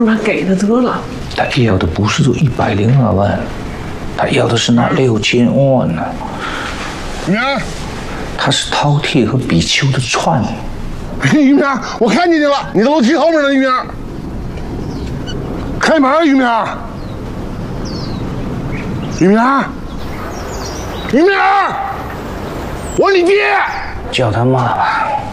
他给他得了。 他要的不是这102万，他要的是那6000万呢。 玉明， 他是饕餮和比丘的串。 玉明，我看见你了，你在楼梯后面呢，玉明。开门，玉明。玉明，玉明，我是你爹。 叫他妈吧。